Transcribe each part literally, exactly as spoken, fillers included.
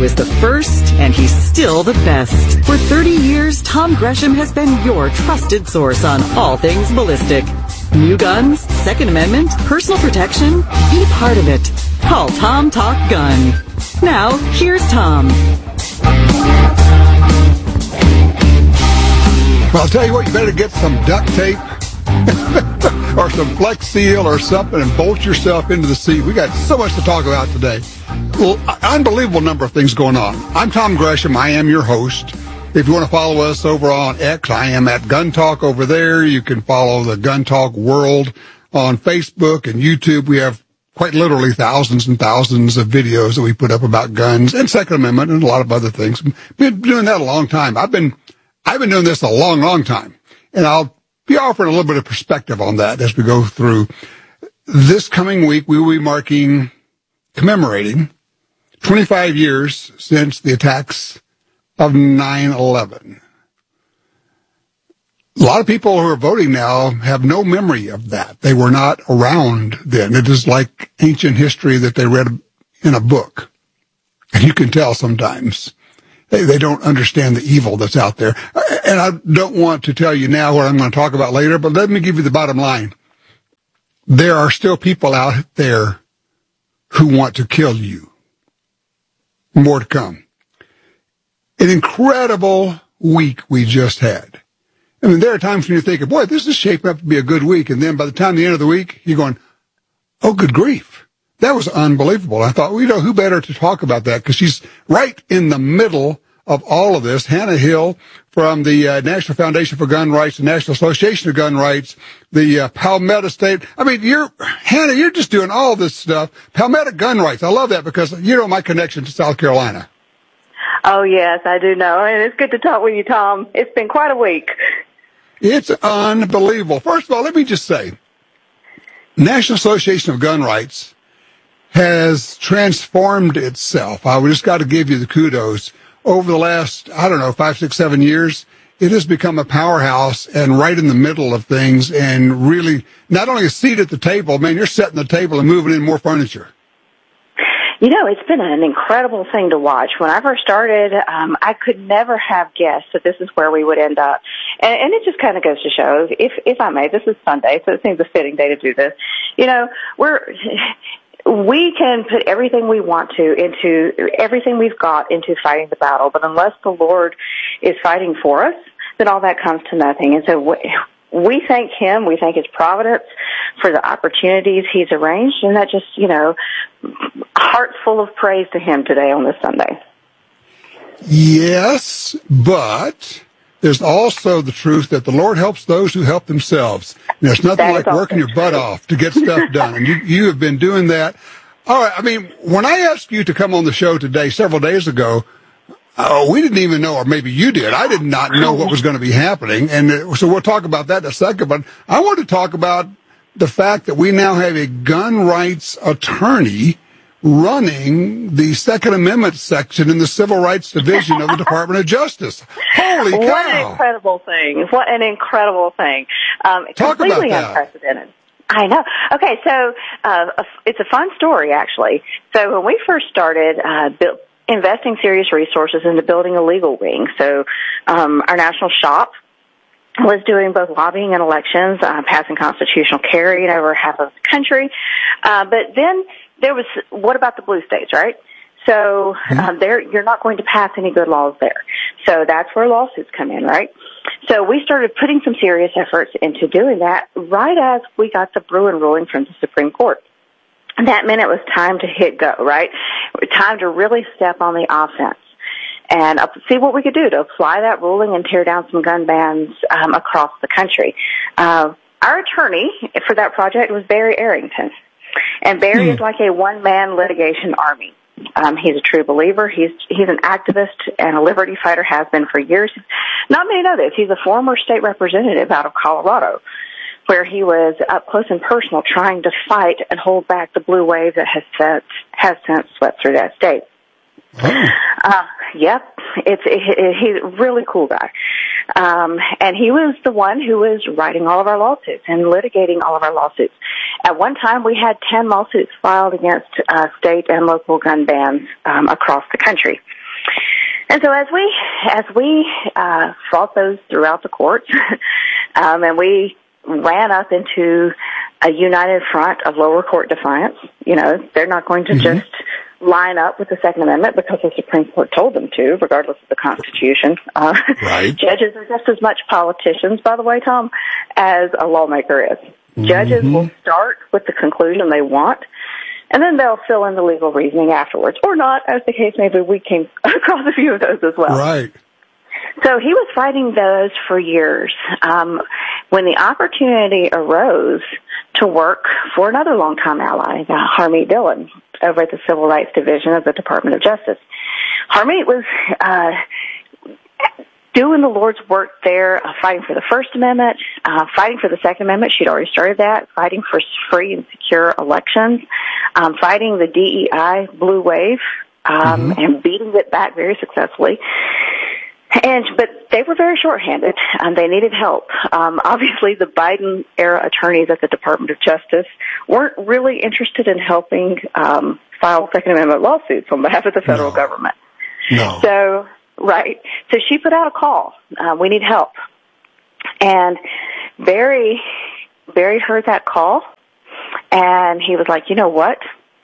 was the first, and he's still the best. For thirty years, Tom Gresham has been your trusted source on all things ballistic. New guns, Second Amendment, personal protection, be part of it. Call Tom Talk Gun. Now, here's Tom. Well, I'll tell you what, you better get some duct tape or some Flex Seal or something and bolt yourself into the seat. We got so much to talk about today. Well, unbelievable number of things going on. I'm Tom Gresham. I am your host. If you want to follow us over on X, I am at Gun Talk over there. You can follow the Gun Talk World on Facebook and YouTube. We have quite literally thousands and thousands of videos that we put up about guns and Second Amendment and a lot of other things. Been doing that a long time. I've been, I've been doing this a long, long time. And I'll be offering a little bit of perspective on that as we go through. This coming week, we will be marking, commemorating twenty-five years since the attacks of nine eleven. A lot of people who are voting now have no memory of that. They were not around then. It is like ancient history that they read in a book. And you can tell sometimes they, they don't understand the evil that's out there. And I don't want to tell you now what I'm going to talk about later, but let me give you the bottom line. There are still people out there who want to kill you. More to come. An incredible week we just had. I mean, there are times when you're thinking, boy, this is shaping up to be a good week. And then by the time the end of the week, you're going, oh, good grief. That was unbelievable. I thought, well, you know, who better to talk about that? Because she's right in the middle of all of this. Hannah Hill from the uh, National Foundation for Gun Rights, the National Association of Gun Rights, the uh, Palmetto State. I mean, you're, Hannah, you're just doing all this stuff. Palmetto Gun Rights. I love that because you know my connection to South Carolina. Oh, yes, I do know. And it's good to talk with you, Tom. It's been quite a week. It's unbelievable. First of all, let me just say, National Association of Gun Rights has transformed itself. I just got to give you the kudos. Over the last, I don't know, five, six, seven years, it has become a powerhouse and right in the middle of things and really not only a seat at the table, man, you're setting the table and moving in more furniture. You know, it's been an incredible thing to watch. When I first started, um, I could never have guessed that this is where we would end up. And, and it just kind of goes to show, if, if I may, this is Sunday, so it seems a fitting day to do this. You know, we're, we can put everything we want to into, everything we've got into fighting the battle, but unless the Lord is fighting for us, then all that comes to nothing. And so we, we thank Him, we thank His providence for the opportunities He's arranged, and that just, you know, heart full of praise to Him today on this Sunday. Yes, but there's also the truth that the Lord helps those who help themselves. And there's nothing like working your butt off to get stuff done, and you, you have been doing that. All right, I mean, when I asked you to come on the show today, several days ago, uh, we didn't even know, or maybe you did. I did not know what was going to be happening, and uh, so we'll talk about that in a second. But I want to talk about the fact that we now have a gun rights attorney running the Second Amendment section in the Civil Rights Division of the Department of Justice. Holy cow! What an incredible thing. What an incredible thing. Um, Talk completely about that. Unprecedented. I know. Okay, so uh, it's a fun story, actually. So when we first started uh, built, investing serious resources into building a legal wing, so um, our national shop was doing both lobbying and elections, uh, passing constitutional carry in over half of the country. Uh, but then there was, what about the blue states, right? So uh, there, you're not going to pass any good laws there. So that's where lawsuits come in, right? So we started putting some serious efforts into doing that right as we got the Bruen ruling from the Supreme Court. And that meant it was time to hit go, right? Time to really step on the offense and uh, see what we could do to apply that ruling and tear down some gun bans um, across the country. Uh, our attorney for that project was Barry Arrington. And Barry mm. is like a one-man litigation army. Um, he's a true believer. He's he's an activist and a liberty fighter, has been for years. Not many know this. He's a former state representative out of Colorado, where he was up close and personal trying to fight and hold back the blue wave that has since, has since swept through that state. Oh. Uh, yep, it's it, it, he's a really cool guy, um, and he was the one who was writing all of our lawsuits and litigating all of our lawsuits. at one time, we had ten lawsuits filed against uh, state and local gun bans um, across the country. And so as we as we uh, fought those throughout the courts, um, and we ran up into a united front of lower court defiance, you know, they're not going to mm-hmm. just line up with the Second Amendment because the Supreme Court told them to, regardless of the Constitution. Uh, right. Judges are just as much politicians, by the way, Tom, as a lawmaker is. Mm-hmm. Judges will start with the conclusion they want, and then they'll fill in the legal reasoning afterwards, or not, as the case may be. We came across a few of those as well. Right. So he was fighting those for years. Um, when the opportunity arose to work for another longtime ally, uh, Harmeet Dillon, over at the Civil Rights Division of the Department of Justice. Harmeet was uh, doing the Lord's work there, uh, fighting for the First Amendment, uh, fighting for the Second Amendment. She'd already started that, fighting for free and secure elections, um, fighting the D E I blue wave, um, mm-hmm. and beating it back very successfully. And but they were very shorthanded, and they needed help. Um, obviously, the Biden-era attorneys at the Department of Justice weren't really interested in helping um, file Second Amendment lawsuits on behalf of the federal no. government. No. So, right. So she put out a call. Uh, we need help. And Barry, Barry heard that call, and he was like, you know what?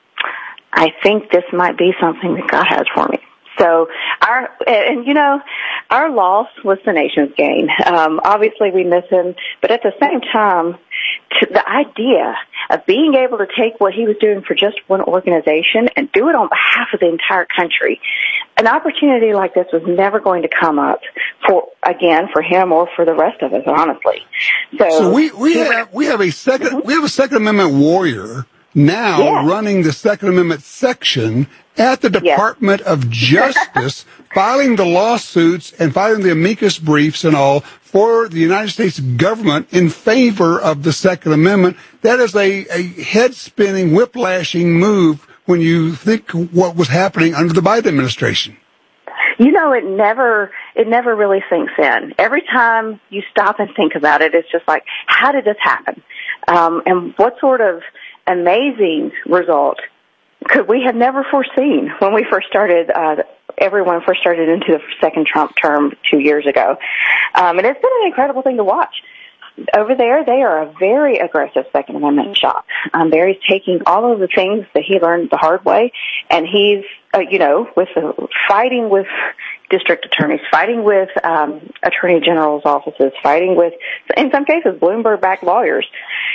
I think this might be something that God has for me. So our, and you know, our loss was the nation's gain. Um, obviously we miss him, but at the same time, to the idea of being able to take what he was doing for just one organization and do it on behalf of the entire country, an opportunity like this was never going to come up for, again, for him or for the rest of us, honestly. So, so we, we have, we have a second, mm-hmm. we have a Second Amendment warrior now yeah. running the Second Amendment section at the Department yes. of Justice, filing the lawsuits and filing the amicus briefs and all for the United States government in favor of the Second Amendment. That is a, a head-spinning, whiplashing move when you think what was happening under the Biden administration. You know, it never, it never really sinks in. Every time you stop and think about it, it's just like, how did this happen? Um, and what sort of amazing result could we have never foreseen when we first started, uh, everyone first started into the second Trump term two years ago. Um, and it's been an incredible thing to watch. Over there, they are a very aggressive Second Amendment shop. Um, Barry's taking all of the things that he learned the hard way, and he's, uh, you know, with the, fighting with district attorneys, fighting with um, attorney general's offices, fighting with, in some cases, Bloomberg-backed lawyers.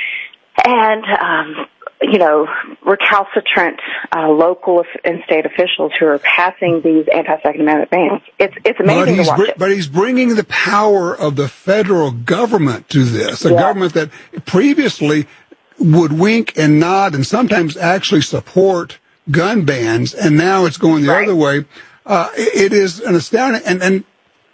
And, um, you know, recalcitrant uh, local and state officials who are passing these anti-Second Amendment bans. It's it's amazing to watch br- it. But he's bringing the power of the federal government to this, a yeah. government that previously would wink and nod and sometimes actually support gun bans, and now it's going the right. other way. Uh, it, it is an astounding, and, and,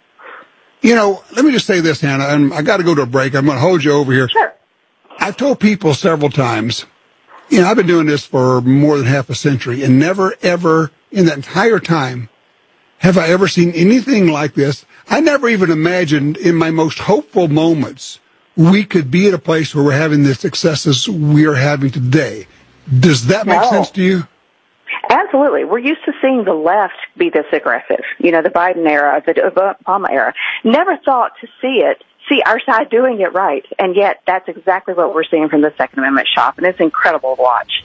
you know, let me just say this, Hannah, and I got to go to a break. I'm going to hold you over here. Sure. I've told people several times, you know, I've been doing this for more than half a century, and never, ever, in that entire time, have I ever seen anything like this. I never even imagined in my most hopeful moments we could be at a place where we're having the successes we are having today. Does that make no. sense to you? Absolutely. We're used to seeing the left be this aggressive. You know, the Biden era, the Obama era. Never thought to see it. see our side doing it right, and yet that's exactly what we're seeing from the Second Amendment shop, and it's incredible to watch.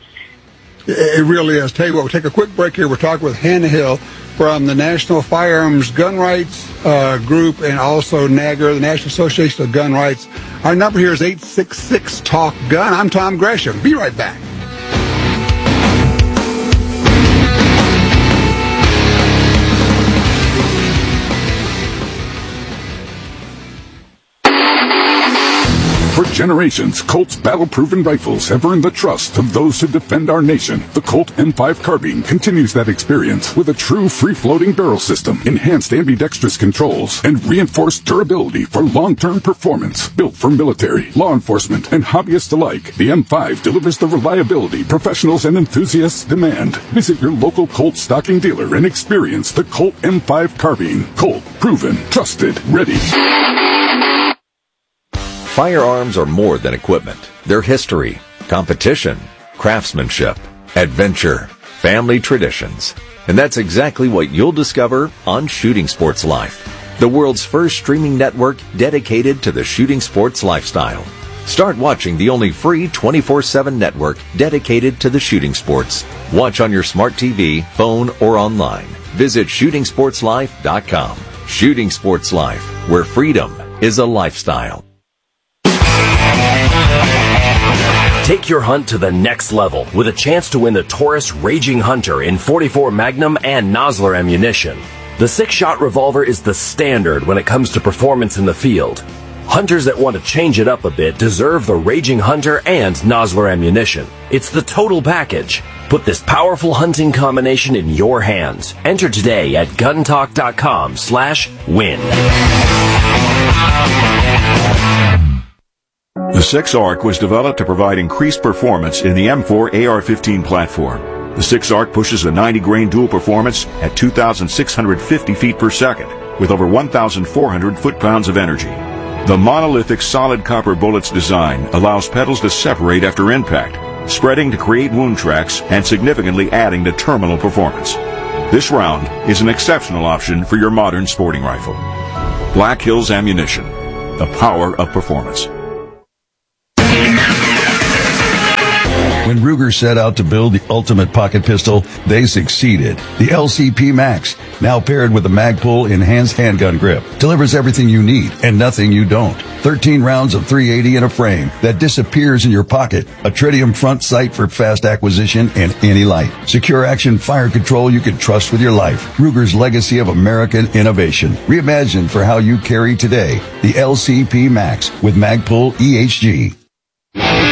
It really is. Tell you what, we'll take a quick break here. We're talking with Hannah Hill from the National Firearms Gun Rights uh, Group and also NAGR, the National Association of Gun Rights. Our number here is eight six six, talk gun. I'm Tom Gresham. Be right back. For generations, Colt's battle-proven rifles have earned the trust of those who defend our nation. The Colt M five carbine continues that experience with a true free-floating barrel system, enhanced ambidextrous controls, and reinforced durability for long-term performance. Built for military, law enforcement, and hobbyists alike, the M five delivers the reliability professionals and enthusiasts demand. Visit your local Colt stocking dealer and experience the Colt M five carbine. Colt, proven, trusted, ready. Firearms are more than equipment. They're history, competition, craftsmanship, adventure, family traditions. And that's exactly what you'll discover on Shooting Sports Life, the world's first streaming network dedicated to the shooting sports lifestyle. Start watching the only free twenty-four seven network dedicated to the shooting sports. Watch on your smart T V, phone, or online. Visit shooting sports life dot com. Shooting Sports Life, where freedom is a lifestyle. Take your hunt to the next level with a chance to win the Taurus Raging Hunter in forty-four Magnum and Nosler ammunition. The six-shot revolver is the standard when it comes to performance in the field. Hunters that want to change it up a bit deserve the Raging Hunter and Nosler ammunition. It's the total package. Put this powerful hunting combination in your hands. Enter today at guntalk.com slash win. The six ARC was developed to provide increased performance in the M four A R fifteen platform. The six ARC pushes a ninety grain dual performance at two thousand six hundred fifty feet per second with over one thousand four hundred foot-pounds of energy. The monolithic solid copper bullet's design allows petals to separate after impact, spreading to create wound tracks and significantly adding to terminal performance. This round is an exceptional option for your modern sporting rifle. Black Hills Ammunition, the power of performance. When Ruger set out to build the ultimate pocket pistol, they succeeded. The L C P Max, now paired with the Magpul enhanced handgun grip, delivers everything you need and nothing you don't. thirteen rounds of three eighty in a frame that disappears in your pocket. A tritium front sight for fast acquisition and any light. Secure action fire control you can trust with your life. Ruger's legacy of American innovation. Reimagined for how you carry today. The L C P Max with Magpul E H G.